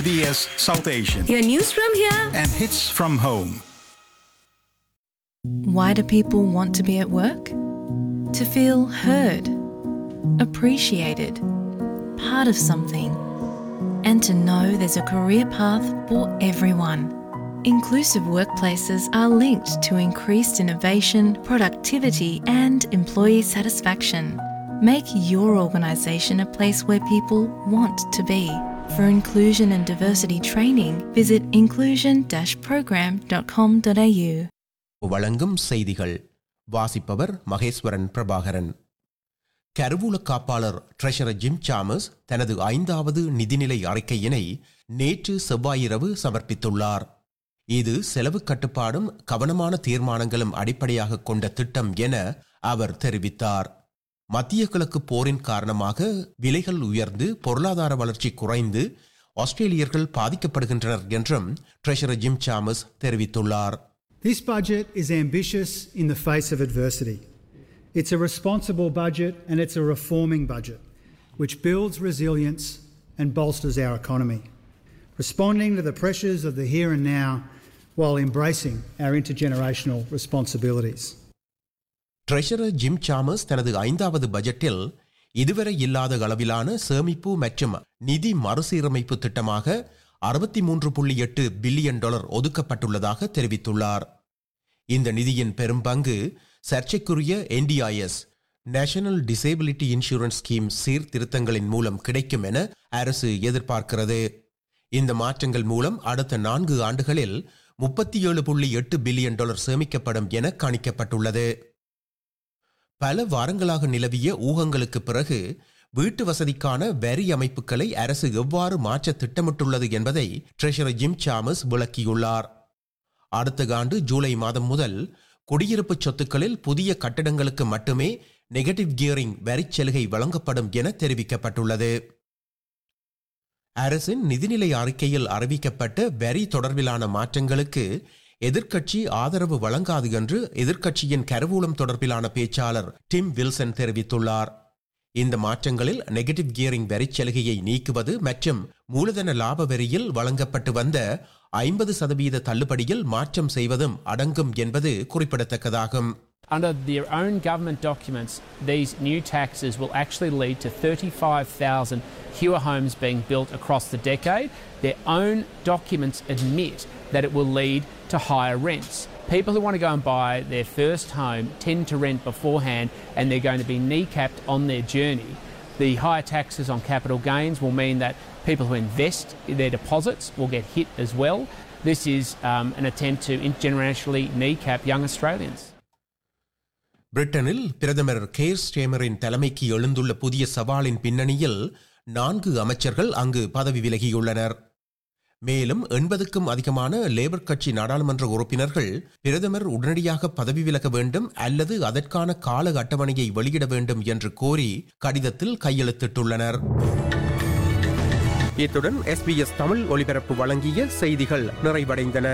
SBS South Asian Your news from here. and hits from home. Why do people want to be at work? To feel heard, appreciated, part of something, and to know there's a career path for everyone. Inclusive workplaces are linked to increased innovation, productivity, and employee satisfaction. Make your organisation a place where people want to be. For inclusion and diversity training, visit inclusion-program.com.au. வழங்கும் செய்திகள் வாசிப்பவர் மகேஸ்வரன் பிரபாகரன். கருவூல காப்பாளர் treasurer gym Sam's தனது 5வது நிதிநிலை அறிக்கையினை நேற்று செவ்வாயிரவு சமர்ப்பித்துள்ளார். இது செலவு கட்டுப்பாடும் கவனமான தீர்மானங்களும் அடிப்படையாக கொண்ட திட்டம் என அவர் தெரிவித்தார். மத்திய கிழக்கு போரின் காரணமாக விலைகள் உயர்ந்து பொருளாதார வளர்ச்சி குறைந்து ஆஸ்திரேலியர்கள் பாதிக்கப்படுகின்றனர் என்றும் ட்ரெஷரர் ஜிம் சாமஸ் தெரிவித்துள்ளார். This budget is ambitious in the face of adversity. It's a responsible budget and it's a reforming budget which builds resilience and bolsters our economy, responding to the pressures of the here and now while embracing our intergenerational responsibilities. Treasurer gym Sam's தனது 5வது பட்ஜெட்டில் இதுவரை இல்லாத அளவிலான சேமிப்பு மற்றும் நிதி மறுசீரமைப்பு திட்டமாக $63.8 பில்லியன் ஒதுக்கப்பட்டுள்ளதாக தெரிவித்துள்ளார். இந்த நிதியின் பெரும் பங்கு சர்ச்சைக்குரிய NDIS national disability insurance scheme சீர்திருத்தங்களின் மூலம் கிடைக்கும் என அரசு எதிர்பார்க்கிறது. இந்த மாற்றங்கள் மூலம் அடுத்த 4 ஆண்டுகளில் $37.8 பில்லியன் சேமிக்கப்படும் என கணிக்கப்பட்டுள்ளது. பல வாரங்களாக நிலவிய ஊகங்களுக்கு பிறகு வீட்டு வசதிக்கான வரி அமைப்புகளை அரசு எவ்வாறு மாற்ற திட்டமிட்டுள்ளது என்பதை ட்ரெஷரர் ஜிம் சாமஸ் விளக்கியுள்ளார். அடுத்த ஆண்டு ஜூலை மாதம் முதல் குடியிருப்பு சொத்துக்களில் புதிய கட்டடங்களுக்கு மட்டுமே நெகட்டிவ் கியரிங் வரிச்சலுகை வழங்கப்படும் என தெரிவிக்கப்பட்டுள்ளது. அரசின் நிதிநிலை அறிக்கையில் அறிவிக்கப்பட்ட வரி தொடர்பிலான மாற்றங்களுக்கு எதிர்க்கட்சி ஆதரவு வழங்காது என்று எதிர்க்கட்சியின் கருவூலம் தொடர்பிலான பேச்சாளர் டிம் வில்சன் தெரிவித்துள்ளார். இந்த மாற்றங்களில் நெகட்டிவ் கியரிங் வரிச்சலுகையை நீக்குவது மற்றும் மூலதன லாப வரியில் வழங்கப்பட்டு வந்த 50% தள்ளுபடியில் மாற்றம் செய்வதும் அடங்கும் என்பது குறிப்பிடத்தக்கதாகும். Under their own government documents, these new taxes will actually lead to 35,000 fewer homes being built across the decade. Their own documents admit that it will lead to higher rents. People who want to go and buy their first home tend to rent beforehand and they're going to be kneecapped on their journey. The higher taxes on capital gains will mean that people who invest their deposits will get hit as well. This is an attempt to intergenerationally kneecap young Australians. பிரிட்டனில் பிரதமர் care ஸ்டேமரின் தலைமைக்கு எழுந்துள்ள புதிய சவாலின் பின்னணியில் 4 அமைச்சர்கள் அங்கு பதவி விலகியுள்ளனர். மேலும் 80க்கும் அதிகமான லேபர் கட்சி நாடாளுமன்ற உறுப்பினர்கள் பிரதமர் உடனடியாக பதவி விலக வேண்டும் அல்லது அதற்கான கால அட்டவணையை வெளியிட வேண்டும் என்று கோரி கடிதத்தில் கையெழுத்திட்டுள்ளனர். இத்துடன் SBS தமிழ் ஒலிபரப்பு வழங்கிய செய்திகள் நிறைவடைந்தன.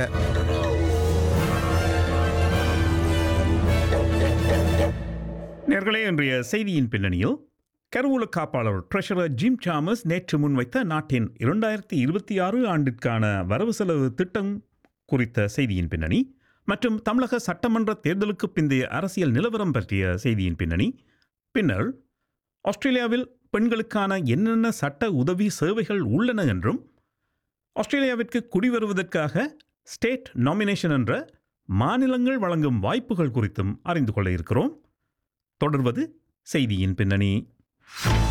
நேர்களே, இன்றைய செய்தியின் பின்னணியில் கருவூல காப்பாளர் ட்ரெஷரர் ஜிம் சாமஸ் நேற்று முன்வைத்த நாட்டின் 2026 ஆண்டிற்கான வரவு செலவு திட்டம் குறித்த செய்தியின் பின்னணி மற்றும் தமிழக சட்டமன்ற தேர்தலுக்கு பிந்தைய அரசியல் நிலவரம் பற்றிய செய்தியின் பின்னணி, பின்னர் ஆஸ்திரேலியாவில் பெண்களுக்கான என்னென்ன சட்ட உதவி சேவைகள் உள்ளன என்றும் ஆஸ்திரேலியாவிற்கு குடிவருவதற்காக ஸ்டேட் நாமினேஷன் என்ற மாநிலங்கள் வழங்கும் வாய்ப்புகள் குறித்தும் அறிந்து கொள்ள இருக்கிறோம். தொடர்வது செய்தியின் பின்னணி.